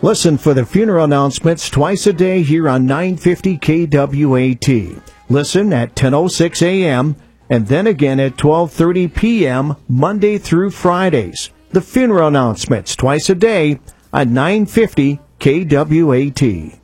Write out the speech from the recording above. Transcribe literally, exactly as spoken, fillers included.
Listen for the funeral announcements twice a day here on nine fifty K W A T. Listen at ten oh six a.m. and then again at twelve thirty p.m. Monday through Fridays. The funeral announcements twice a day on nine fifty K W A T.